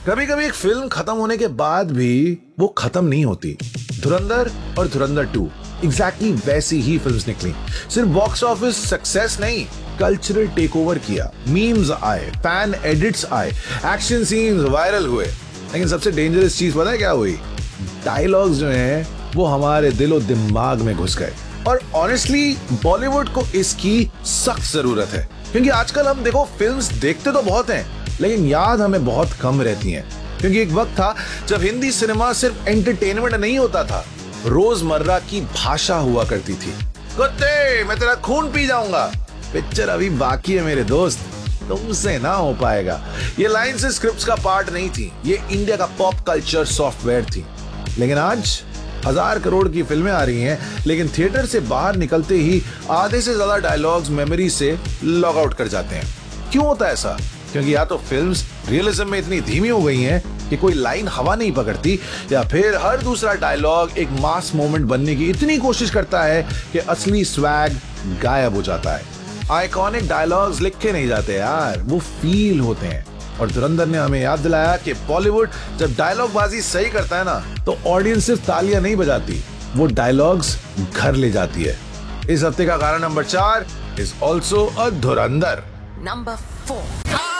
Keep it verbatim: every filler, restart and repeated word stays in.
कभी कभी एक फिल्म खत्म होने के बाद भी वो खत्म नहीं होती। धुरंधर और धुरंधर टू एग्जैक्टली वैसी ही फिल्म्स निकली। सिर्फ बॉक्स ऑफिस सक्सेस नहीं, कल्चरल टेकओवर किया, मीम्स आए, फैन एडिट्स आए, एक्शन सीन्स वायरल हुए। लेकिन सबसे डेंजरस चीज पता है क्या हुई? डायलॉग्स जो हैं वो हमारे दिलो दिमाग में घुस गए। और ऑनेस्टली बॉलीवुड को इसकी सख्त जरूरत है, क्योंकि आजकल हम देखो फिल्म्स देखते तो बहुत हैं लेकिन याद हमें बहुत कम रहती हैं। क्योंकि एक वक्त था जब हिंदी सिनेमा सिर्फ एंटरटेनमेंट नहीं होता था, रोजमर्रा की भाषा हुआ करती थी। कुत्ते मैं तेरा खून पी जाऊंगा, पिक्चर अभी बाकी है मेरे दोस्त, तुमसे ना हो पाएगा। ये लाइन से स्क्रिप्ट्स का पार्ट नहीं थी, ये इंडिया का पॉप कल्चर सॉफ्टवेयर थी। लेकिन आज हजार करोड़ की फिल्में आ रही हैं, लेकिन थिएटर से बाहर निकलते ही आधे से ज्यादा डायलॉग्स मेमोरी से लॉग आउट कर जाते हैं। क्यों होता है ऐसा? क्योंकि या तो फिल्म्स रियलिज्म में इतनी धीमी हो गई हैं कि कोई लाइन हवा नहीं पकड़ती, या फिर हर दूसरा डायलॉग एक मास मोमेंट बनने की इतनी कोशिश करता है कि असली स्वैग गायब हो जाता है। आइकॉनिक डायलॉग्स लिखे नहीं जाते यार, वो फील होते हैं। और धुरंधर ने हमें याद दिलाया कि बॉलीवुड जब डायलॉग बाजी सही करता है ना, तो ऑडियंस सिर्फ तालियां नहीं बजाती, वो डायलॉग्स घर ले जाती है। इस हफ्ते का गाना नंबर चार is also a Dhurandhar. Number four.